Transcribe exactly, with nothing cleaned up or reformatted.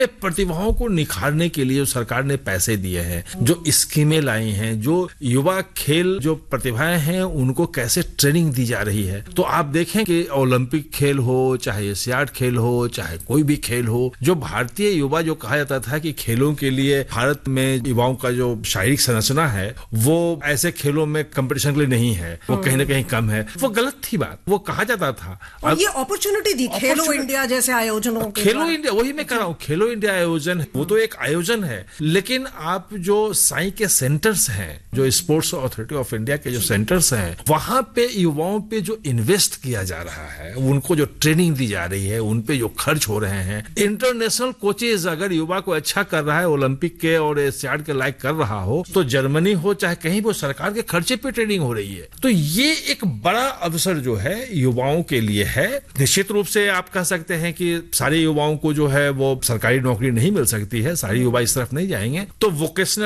प्रतिभाओं को निखारने के लिए जो सरकार ने पैसे दिए हैं, जो स्कीमें लाई हैं, जो युवा खेल जो प्रतिभाएं हैं उनको कैसे ट्रेनिंग दी जा रही है। तो आप देखें कि ओलंपिक खेल हो, चाहे एशियाड खेल हो, चाहे कोई भी खेल हो, जो भारतीय युवा जो कहा जाता था कि खेलों के लिए भारत में युवाओं का जो शारीरिक संरचना है वो ऐसे खेलों में कंपटीशन के लिए नहीं है, वो कहीं ना कहीं कम है, वो गलत थी बात, वो कहा जाता था। और ये अपॉर्चुनिटी दी खेलो इंडिया जैसे आयोजनों के, खेलो इंडिया, वही मैं कह रहा हूँ, खेलो इंडिया आयोजन वो तो एक आयोजन है, लेकिन आप जो साई के सेंटर्स हैं, जो स्पोर्ट्स अथॉरिटी ऑफ इंडिया के जो सेंटर्स हैं, वहां पे युवाओं पे जो इन्वेस्ट किया जा रहा है, उनको जो ट्रेनिंग दी जा रही है, उन पे जो खर्च हो रहे हैं, इंटरनेशनल कोचेज अगर युवा को अच्छा कर रहा है, ओलंपिक के और एशियाड के लायक कर रहा हो, तो जर्मनी हो चाहे कहीं वो सरकार के खर्चे पे ट्रेनिंग हो रही है। तो ये एक बड़ा अवसर जो है युवाओं के लिए है। निश्चित रूप से आप कह सकते हैं कि सारे युवाओं को जो है वो सरकारी नौकरी नहीं मिल सकती है, सारे युवा इस तरफ नहीं जाएंगे, तो वोकेशनल